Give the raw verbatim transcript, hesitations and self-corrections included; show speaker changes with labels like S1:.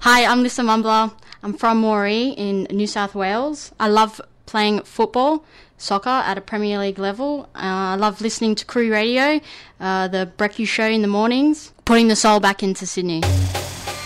S1: Hi, I'm Lisa Mumbler. I'm from Moree in New South Wales. I love playing football, soccer at a Premier League level. Uh, I love listening to Crew Radio, uh, the breakfast show in the mornings, putting the soul back into Sydney.